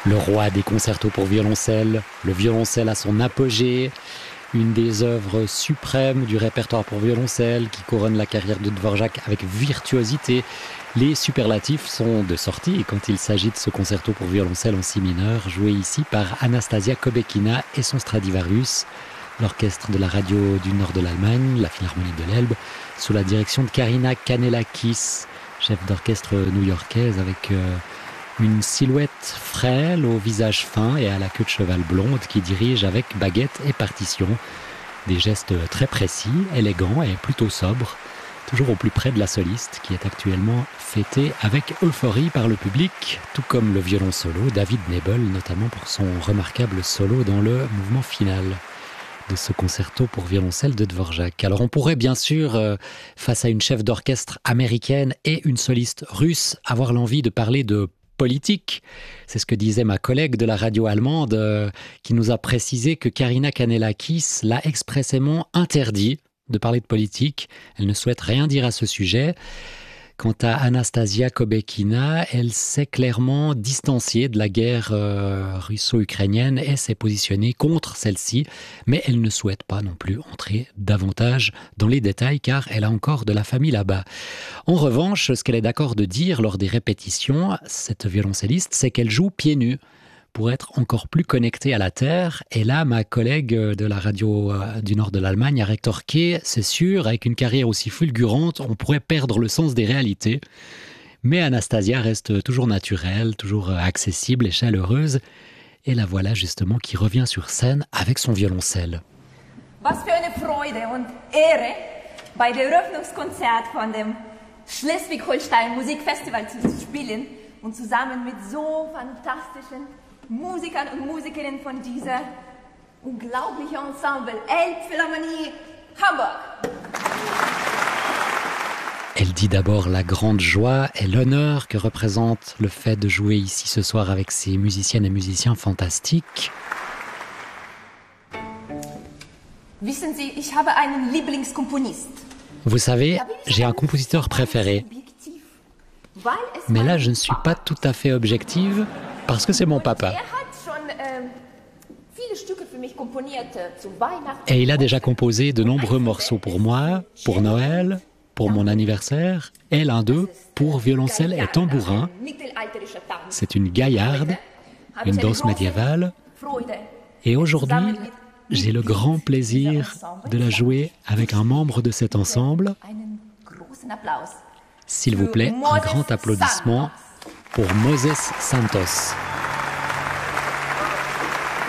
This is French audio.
Le roi des concertos pour violoncelle, le violoncelle à son apogée, une des œuvres suprêmes du répertoire pour violoncelle qui couronne la carrière de Dvorak avec virtuosité. Les superlatifs sont de sortie quand il s'agit de ce concerto pour violoncelle en si mineur, joué ici par Anastasia Kobekina et son Stradivarius, l'orchestre de la radio du nord de l'Allemagne, la Philharmonie de l'Elbe, sous la direction de Karina Kanellakis, chef d'orchestre new-yorkaise avec une silhouette frêle au visage fin et à la queue de cheval blonde qui dirige avec baguette et partition. Des gestes très précis, élégants et plutôt sobres, toujours au plus près de la soliste qui est actuellement fêtée avec euphorie par le public, tout comme le violon solo, David Nebel, notamment pour son remarquable solo dans le mouvement final de ce concerto pour violoncelle de Dvorak. Alors on pourrait bien sûr, face à une chef d'orchestre américaine et une soliste russe, avoir l'envie de parler de politique. C'est ce que disait ma collègue de la radio allemande qui nous a précisé que Karina Kanellakis l'a expressément interdit de parler de politique. Elle ne souhaite rien dire à ce sujet. Quant à Anastasia Kobekina, elle s'est clairement distanciée de la guerre russo-ukrainienne et s'est positionnée contre celle-ci, mais elle ne souhaite pas non plus entrer davantage dans les détails car elle a encore de la famille là-bas. En revanche, ce qu'elle est d'accord de dire lors des répétitions, cette violoncelliste, c'est qu'elle joue pieds nus pour être encore plus connectée à la terre. Et là, ma collègue de la radio du nord de l'Allemagne a rétorqué, c'est sûr, avec une carrière aussi fulgurante, on pourrait perdre le sens des réalités. Mais Anastasia reste toujours naturelle, toujours accessible et chaleureuse. Et la voilà justement qui revient sur scène avec son violoncelle. Was für eine Freude und Ehre, bei der Eröffnungskonzert von dem Schleswig-Holstein Musikfestival zu spielen und zusammen mit so fantastischen Musikern und Musikerinnen von dieser unglaublichen Ensemble Elbphilharmonie Hamburg. Elle dit d'abord la grande joie et l'honneur que représente le fait de jouer ici ce soir avec ces musiciennes et musiciens fantastiques. Wissen Sie, ich habe einen Lieblingskomponist. Vous savez, j'ai un compositeur préféré. Mais là, je ne suis pas tout à fait objective parce que c'est mon papa. Et il a déjà composé de nombreux morceaux pour moi, pour Noël, pour mon anniversaire, et l'un d'eux pour violoncelle et tambourin. C'est une gaillarde, une danse médiévale. Et aujourd'hui, j'ai le grand plaisir de la jouer avec un membre de cet ensemble. S'il vous plaît, un grand applaudissement pour Moses Santos.